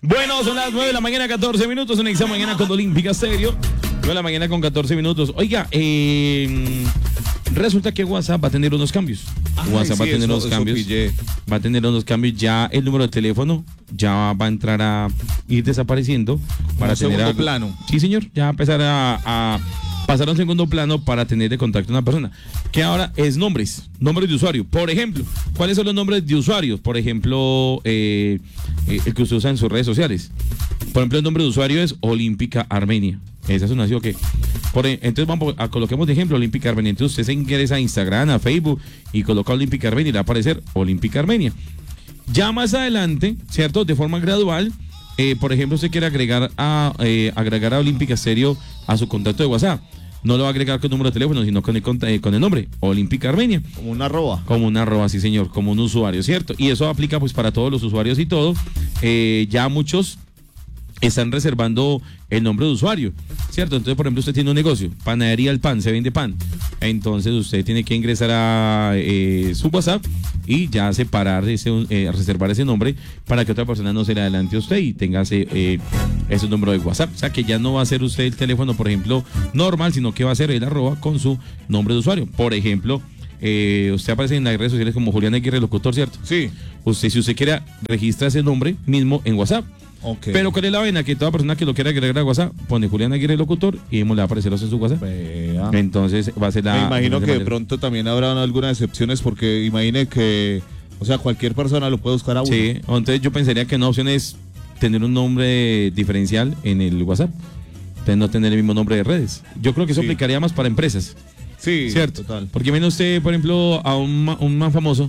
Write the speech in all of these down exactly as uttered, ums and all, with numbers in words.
Bueno, son las nueve de la mañana, catorce minutos. En esta mañana con Olímpica Stereo. nueve de la mañana con catorce minutos. Oiga, eh, resulta que WhatsApp va a tener unos cambios. Ay, WhatsApp sí, va a tener eso, unos eso cambios. pillé. Va a tener unos cambios. Ya el número de teléfono ya va a entrar a ir desapareciendo. Para Como tener segundo algo. plano. Sí, señor. Ya va a empezar a, a pasar a un segundo plano para tener de contacto a una persona. Que ahora es nombres, nombres de usuario. Por ejemplo, ¿cuáles son los nombres de usuarios? Por ejemplo, eh, eh, el que usted usa en sus redes sociales. Por ejemplo, el nombre de usuario es Olímpica Armenia. Esa es una nació que. Por, entonces vamos a coloquemos de ejemplo Olímpica Armenia. Entonces usted se ingresa a Instagram, a Facebook y coloca Olímpica Armenia y le va a aparecer Olímpica Armenia. Ya más adelante, ¿cierto? De forma gradual, eh, por ejemplo, usted quiere agregar a eh, agregar a Olímpica Stereo a su contacto de WhatsApp. No lo va a agregar con número de teléfono, sino con el, eh, con el nombre, Olímpica Armenia. Como una arroba. Como una arroba, sí señor, como un usuario, ¿cierto? Y eso aplica pues para todos los usuarios y todo. Eh, ya muchos están reservando el nombre de usuario, ¿cierto? Entonces, por ejemplo, usted tiene un negocio, Panadería El Pan, se vende pan. Entonces, usted tiene que ingresar a eh, su WhatsApp y ya separar ese, eh, reservar ese nombre para que otra persona no se le adelante a usted y tenga ese, eh, ese número de WhatsApp. O sea, que ya no va a ser usted el teléfono, por ejemplo, normal, sino que va a ser el arroba con su nombre de usuario. Por ejemplo, eh, usted aparece en las redes sociales como Julián Aguirre Locutor, ¿cierto? Sí. Usted, si usted quiere, registra ese nombre mismo en WhatsApp. Okay. Pero ¿cuál es la vaina? Que toda persona que lo quiera agregar a WhatsApp pone Julián Aguirre Locutor y le va a aparecer en su WhatsApp. Vea. Entonces va a ser la... Me imagino que de manera. pronto también habrá algunas excepciones porque imagine que, o sea, cualquier persona lo puede buscar a uno. Sí, entonces yo pensaría que una opción es tener un nombre diferencial en el WhatsApp, de no tener el mismo nombre de redes. Yo creo que eso Sí. aplicaría más para empresas. Sí, ¿Cierto? total. Porque menos usted, por ejemplo, a un, ma- un más famoso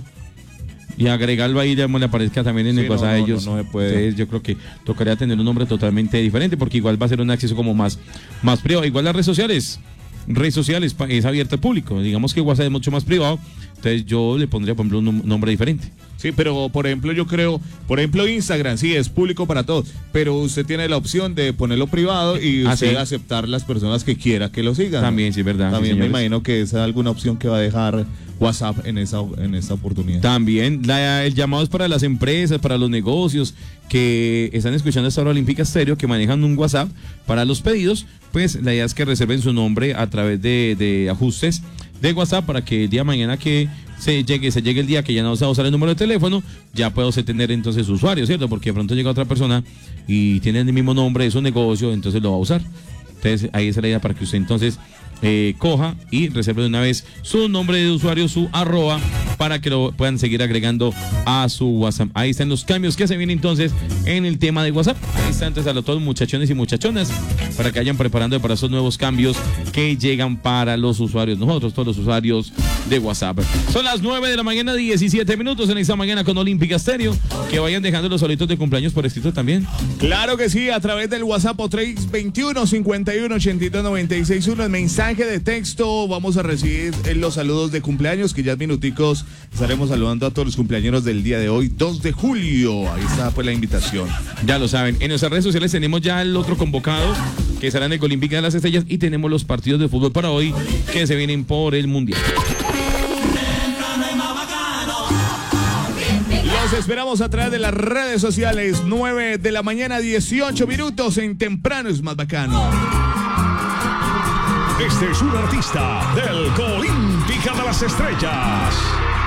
y agregarlo ahí, ya le aparezca también en Sí, el no, WhatsApp a no, ellos. no, no se puede. Entonces yo creo que tocaría tener un nombre totalmente diferente porque igual va a ser un acceso como más, más privado. Igual las redes sociales, redes sociales pa- es abierta al público. Digamos que WhatsApp es mucho más privado, entonces yo le pondría, por ejemplo, un nom- nombre diferente. Sí, pero por ejemplo yo creo, por ejemplo Instagram, sí, es público para todos, pero usted tiene la opción de ponerlo privado y Ah, usted sí. aceptar las personas que quiera que lo sigan. También, sí, es verdad. También sí, me señores. imagino que esa es alguna opción que va a dejar WhatsApp en esa en esta oportunidad. También la- el llamado es para las empresas, para los negocios que están escuchando esta hora Olímpica Stereo, que manejan un WhatsApp para los pedidos. Pues la idea es que reserven su nombre a través de, de ajustes de WhatsApp para que el día de mañana que se llegue, se llegue el día que ya no se va a usar el número de teléfono, ya pueda usted tener entonces su usuario, ¿cierto? Porque de pronto llega otra persona y tiene el mismo nombre de su negocio, entonces lo va a usar. Entonces ahí es la idea para que usted entonces eh, coja y reserve de una vez su nombre de usuario, su arroba, para que lo puedan seguir agregando a su WhatsApp. Ahí están los cambios que se vienen entonces en el tema de WhatsApp. Ahí están entonces a los todos muchachones y muchachonas para que vayan preparando para esos nuevos cambios que llegan para los usuarios, nosotros, todos los usuarios de WhatsApp. Son las nueve de la mañana, diecisiete minutos en esta mañana con Olímpica Stereo. Que vayan dejando los solitos de cumpleaños por escrito también. Claro que sí, a través del WhatsApp o tres veintiuno, cincuenta y uno, ochenta y dos, noventa y seis, uno, el mensaje de texto. Vamos a recibir eh, los saludos de cumpleaños, que ya en minuticos estaremos saludando a todos los cumpleañeros del día de hoy, dos de julio. Ahí está pues la invitación. Ya lo saben, en nuestras redes sociales tenemos ya el otro convocado que será en el Olímpica de las Estrellas y tenemos los partidos de fútbol para hoy que se vienen por el Mundial. Los esperamos a través de las redes sociales. nueve de la mañana, dieciocho minutos en Temprano es más bacano. Este es un artista del Olímpica de las Estrellas.